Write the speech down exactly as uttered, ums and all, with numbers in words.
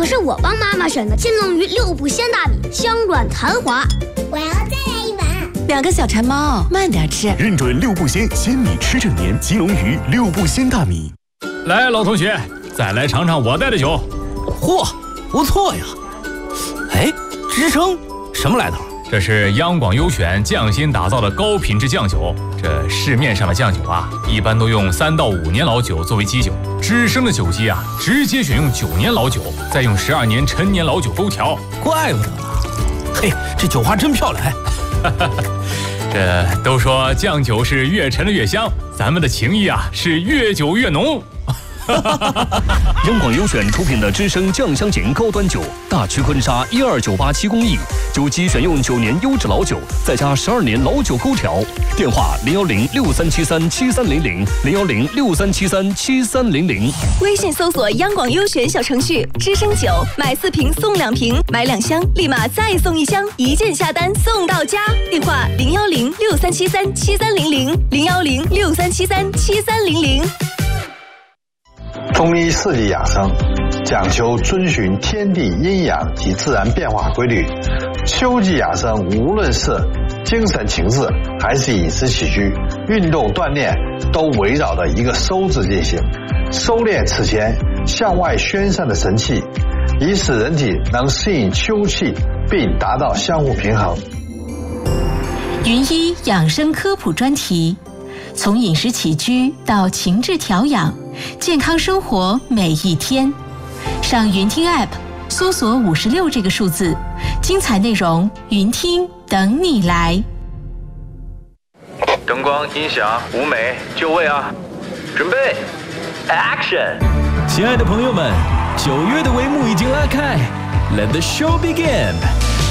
可是我帮妈妈选的金龙鱼六步鲜大米，香软弹滑。 我要再来一碗。 两个小馋猫，慢点吃。 认准六步鲜，鲜米吃整年。金龙鱼六步鲜大米。 来，老同学，再来尝尝我带的酒。 嚯，不错呀！哎，吱声什么来头？ 这是央广优选匠心打造的高品质酱酒。这市面上的酱酒啊，一般都用三到五年老酒作为基酒。吱声的酒基啊，直接选用九年老酒，再用十二年陈年老酒勾调。 怪不得呢。嘿，这酒花真漂亮。 这都说酱酒是越陈的越香，咱们的情谊啊是越久越浓。 央广优选出品的知声酱香型高端酒，大曲坤沙一二九八七工艺，酒基选用九年优质老酒，再加十二年老酒勾调。电话零幺零六三七三七三零零零幺零六三七三七三零零。 微信搜索央广优选小程序知声酒，买四瓶送两瓶，买两箱立马再送一箱，一键下单送到家。电话零幺零六三七三七三零零零幺零六三七三七三零零。 中医四季养生讲求遵循天地阴阳及自然变化规律。秋季养生无论是精神情志还是饮食起居、运动锻炼，都围绕着一个收字进行，收敛此前向外宣散的神气，以使人体能适应秋气，并达到相互平衡。 云医养生科普专题，从饮食起居到情志调养，健康生活每一天。上云听 App 搜索五十六这个数字，精彩内容云听等你来。 灯光、音响、舞美，就位啊！准备 ，Action！ 亲爱的朋友们，九月的帷幕已经拉开 ，Let the show begin！